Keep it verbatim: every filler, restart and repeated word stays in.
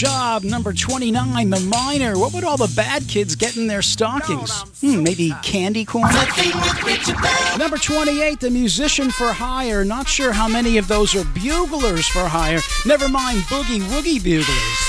job. Number twenty-nine, The Miner. What would all the bad kids get in their stockings? Hmm, maybe candy corn? Number twenty-eight, The Musician for Hire. Not sure how many of those are buglers for hire. Never mind boogie woogie buglers.